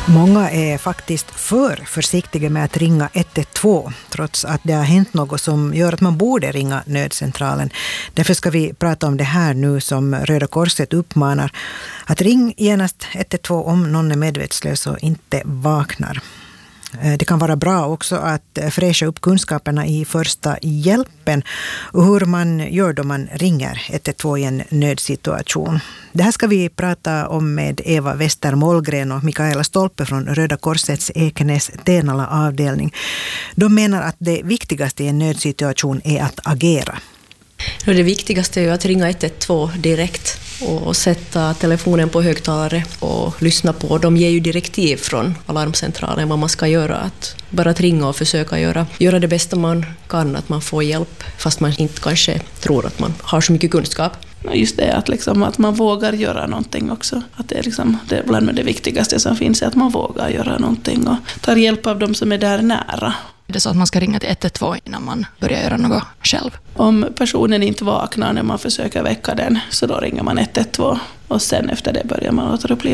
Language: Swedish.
Många är faktiskt för försiktiga med att ringa 112 trots att det har hänt något som gör att man borde ringa nödcentralen. Därför ska vi prata om det här nu som Röda Korset uppmanar. Att ring genast 112 om någon är medvetslös och inte vaknar. Det kan vara bra också att fräscha upp kunskaperna i första hjälpen och hur man gör då man ringer 112 i en nödsituation. Det här ska vi prata om med Eva Wester-Mollgren och Mikaela Stolpe från Röda Korsets Ekenäs-Tenala avdelning. De menar att det viktigaste i en nödsituation är att agera. Det viktigaste är ju att ringa 112 direkt och sätta telefonen på högtalare och lyssna på. De ger ju direktiv från alarmcentralen vad man ska göra. Att bara att ringa och försöka göra det bästa man kan, att man får hjälp fast man inte kanske tror att man har så mycket kunskap. Just det, att man vågar göra någonting också. Att det är bland det viktigaste som finns, är att man vågar göra någonting och tar hjälp av dem som är där nära. Det är så att man ska ringa till 112 innan man börjar göra något själv. Om personen inte vaknar när man försöker väcka den, så då ringer man 112 och sen efter det börjar man återuppliva.